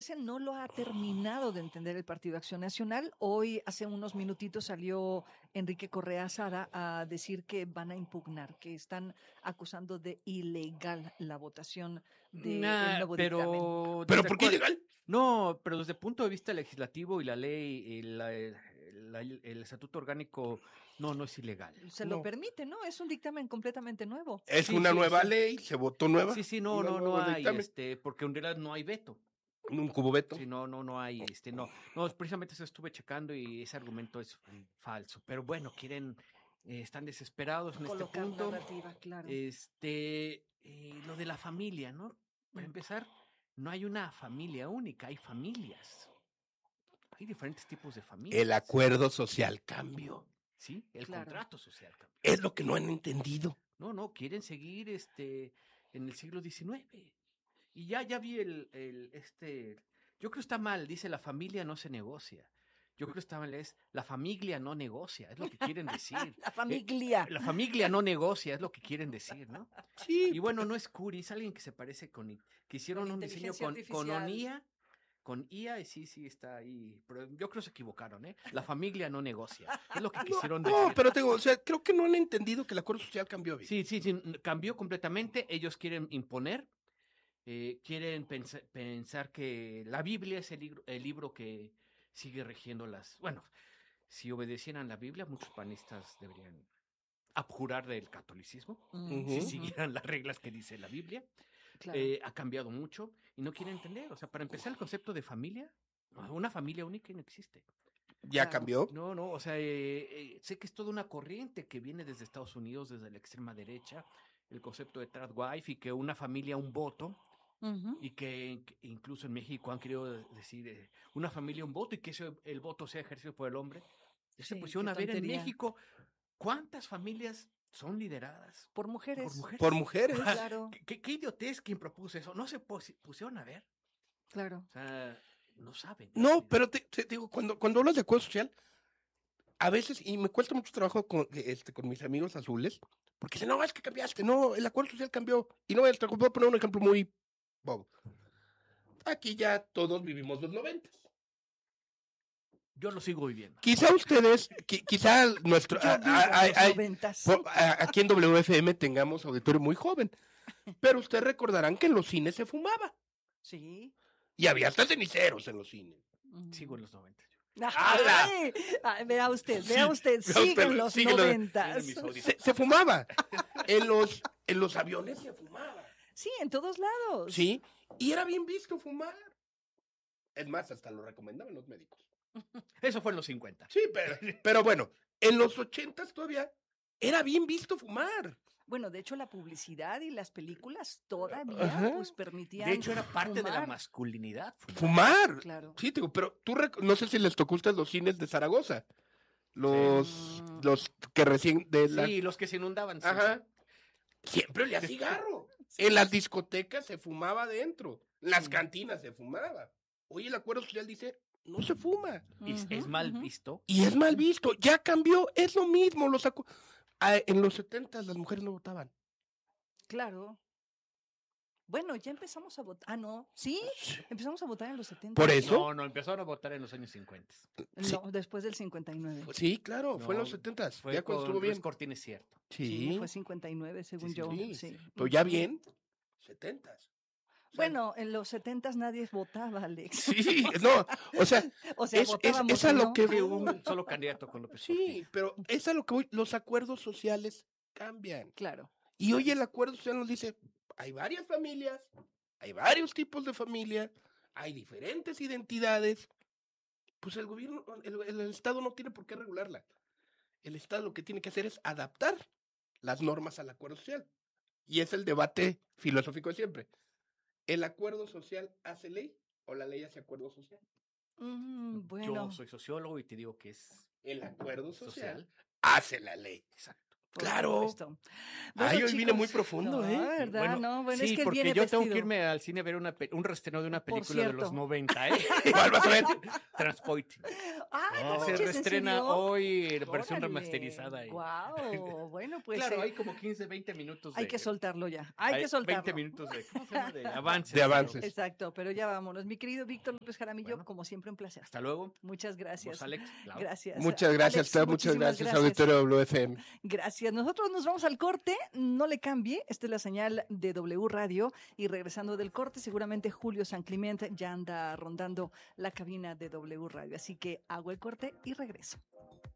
parece no lo ha terminado de entender el Partido Acción Nacional. Hoy, hace unos minutitos, salió Enrique Correa Sada a decir que van a impugnar, que están acusando de ilegal la votación del nuevo dictamen. ¿Pero por qué ilegal? No, pero desde el punto de vista legislativo y la ley, el estatuto orgánico, no es ilegal. Se lo permite, ¿no? Es un dictamen completamente nuevo. Es una nueva ley, se votó nueva. Sí, no hay, porque en realidad no hay veto. Un cubo veto. Sí, no hay, no, precisamente eso estuve checando y ese argumento es falso. Pero bueno, están desesperados en este punto. Narrativa, claro. Lo de la familia, ¿no? Para empezar, no hay una familia única, hay familias. Hay diferentes tipos de familias. El acuerdo social cambió. Sí, el contrato social cambió. Es lo que no han entendido. No, quieren seguir en el siglo XIX. Y ya vi yo creo que está mal, dice la familia no se negocia. Yo creo que está mal, es la familia no negocia, es lo que quieren decir. La familia. La familia no negocia, es lo que quieren decir, ¿no? Sí. Y bueno, no es Curi, es alguien que se parece que hicieron un diseño con IA, y sí está ahí. Pero yo creo que se equivocaron, ¿eh? La familia no negocia, es lo que quisieron decir. No, pero creo que no han entendido que el acuerdo social cambió. Sí, cambió completamente, ellos quieren imponer. Quieren pensar que la Biblia es el libro que sigue rigiendo Bueno, si obedecieran la Biblia, muchos panistas deberían abjurar del catolicismo, si siguieran las reglas que dice la Biblia. Claro. Ha cambiado mucho y no quieren entender. O sea, para empezar, el concepto de familia, una familia única no existe. ¿Ya cambió? No, o sea, sé que es toda una corriente que viene desde Estados Unidos, desde la extrema derecha, el concepto de third wife y que una familia, un voto. Y que incluso en México han querido decir una familia, un voto, y que el voto sea ejercido por el hombre. Ya se pusieron a ver en México cuántas familias son lideradas por mujeres. Por mujeres. Claro. ¿Qué idiotez quien propuso eso? No se pusieron a ver. Claro. O sea, no saben. No, pero te digo, cuando hablas de acuerdo social, a veces, y me cuesta mucho trabajo con mis amigos azules, porque dicen, no, es que cambiaste, no, el acuerdo social cambió. Y no, voy a poner un ejemplo muy bobo. Aquí ya todos vivimos los 90. Yo lo sigo viviendo. Quizá ustedes, quizá nuestro aquí en WFM tengamos auditorio muy joven, pero ustedes recordarán que en los cines se fumaba. Sí. Y había hasta ceniceros en los cines. Sigo en los 90. Vea usted, sigue en los 90. Se fumaba. En los aviones se fumaba. Sí, en todos lados. Sí, y era bien visto fumar. Es más, hasta lo recomendaban los médicos. Eso fue en los 50. Sí, pero bueno, en los 80 todavía era bien visto fumar. Bueno, de hecho, la publicidad y las películas todavía pues permitían. De hecho, era parte de la masculinidad. Fumar. Claro. Sí, pero tú no sé si les tocó a ustedes los cines de Zaragoza. Los que recién Sí, los que se inundaban. Ajá. Siempre olía cigarro. En las discotecas se fumaba adentro. En las cantinas se fumaba. Hoy el acuerdo social dice, no se fuma. Es mal visto. Y es mal visto. Ya cambió. Es lo mismo. En los 70 las mujeres no votaban. Claro. Bueno, ya empezamos a votar. Ah, no. ¿Sí? Empezamos a votar en los 70. ¿Por eso? No, empezaron a votar en los años 50. No, después del 59. Sí, claro, fue en los 70. Fue ya cuando estuvo bien. Cortín, es cierto. Sí, fue 59, según yo. Sí. Pero ya bien, 70. Bueno, en los 70 nadie votaba, Alex. Sí, no, o sea es a lo que hubo un solo candidato con López Portillo. Sí, pero es a lo que los acuerdos sociales cambian. Claro. Y hoy el acuerdo social nos dice, hay varias familias, hay varios tipos de familia, hay diferentes identidades. Pues el gobierno, el Estado no tiene por qué regularla. El Estado lo que tiene que hacer es adaptar las normas al acuerdo social. Y es el debate filosófico de siempre. ¿El acuerdo social hace ley o la ley hace acuerdo social? Bueno. Yo soy sociólogo y te digo que es el acuerdo social hace la ley. Exacto. Claro. Bueno, hoy vine muy profundo, ¿eh? ¿Verdad? Bueno, sí, es que porque yo tengo que irme al cine a ver un reestreno de una película de los 90, ¿eh? ¿Cuál vas a ver? Transporting. ¡Ah, no Oh. Se manches, ¿en reestrena serio? hoy en versión Órale. remasterizada. Guau, bueno, pues Claro, hay como 15, 20 minutos hay que soltarlo ya. Hay que 20 soltarlo. minutos de, ¿cómo se llama? De avances. De avances. Exacto, pero ya vámonos. Mi querido Víctor López Jaramillo, Bueno. como siempre, un placer. Hasta luego. Muchas gracias. Vos, Alex. Clau. Gracias. Muchas gracias, Alex, Clau, muchas muchísimas gracias, Auditorio WFM. Gracias. Nosotros nos vamos al corte. No le cambie. Esta es la señal de W Radio. Y regresando del corte, seguramente Julio San Clemente ya anda rondando la cabina de W Radio. Así que hago el corte y regreso.